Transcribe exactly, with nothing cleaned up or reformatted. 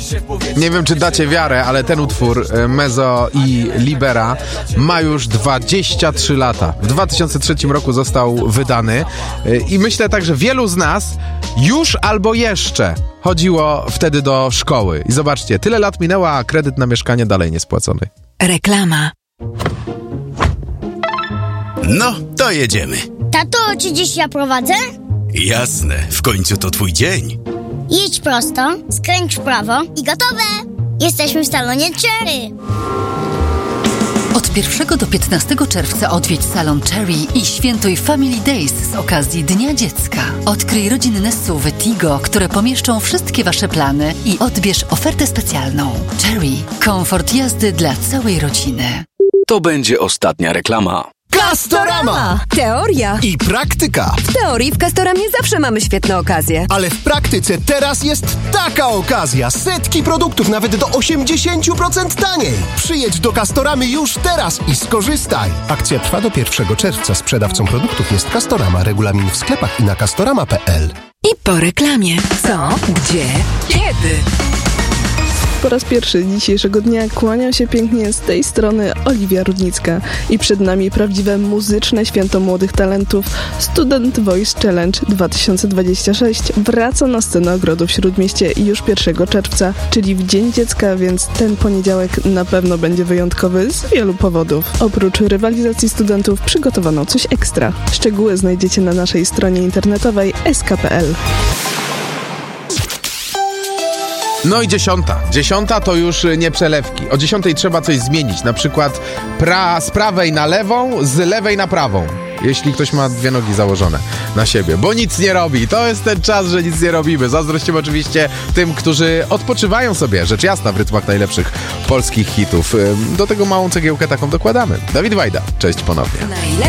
Nie wiem, czy dacie wiarę, ale ten utwór Mezzo i Libera ma już dwadzieścia trzy lata. W dwa tysiące trzecim roku został wydany i myślę tak, że wielu z nas już albo jeszcze chodziło wtedy do szkoły. I zobaczcie, tyle lat minęło, a kredyt na mieszkanie dalej nie spłacony. Reklama. No, to jedziemy. Tato, czy dziś ja prowadzę? Jasne, w końcu to twój dzień. Jedź prosto, skręć w prawo i gotowe! Jesteśmy w salonie Cherry. Od pierwszego do piętnastego czerwca odwiedź salon Cherry i świętuj Family Days z okazji Dnia Dziecka. Odkryj rodzinne S U V Tigo, które pomieszczą wszystkie wasze plany i odbierz ofertę specjalną. Cherry. Komfort jazdy dla całej rodziny. To będzie ostatnia reklama. Castorama! Teoria I praktyka. W teorii w Castoramie zawsze mamy świetne okazje. Ale w praktyce teraz jest taka okazja. Setki produktów nawet do osiemdziesiąt procent taniej. Przyjedź do Castoramy już teraz i skorzystaj. Akcja trwa do pierwszego czerwca. Sprzedawcą produktów jest Castorama. Regulamin w sklepach i na castorama kropka p l. I po reklamie. Co? Gdzie? Kiedy? Po raz pierwszy dzisiejszego dnia kłaniam się pięknie z tej strony Oliwia Rudnicka i przed nami prawdziwe muzyczne święto młodych talentów. Student Voice Challenge dwa tysiące dwudziesty szósty wraca na scenę Ogrodu w Śródmieście już pierwszego czerwca, czyli w Dzień Dziecka, więc ten poniedziałek na pewno będzie wyjątkowy z wielu powodów. Oprócz rywalizacji studentów przygotowano coś ekstra. Szczegóły znajdziecie na naszej stronie internetowej s k kropka p l. No i dziesiąta. Dziesiąta to już nie przelewki. O dziesiątej trzeba coś zmienić. Na przykład pra- z prawej na lewą, z lewej na prawą. Jeśli ktoś ma dwie nogi założone na siebie, bo nic nie robi. To jest ten czas, że nic nie robimy. Zazdrościmy oczywiście tym, którzy odpoczywają sobie, rzecz jasna, w rytmach najlepszych polskich hitów. Do tego małą cegiełkę taką dokładamy. Dawid Wajda, cześć ponownie.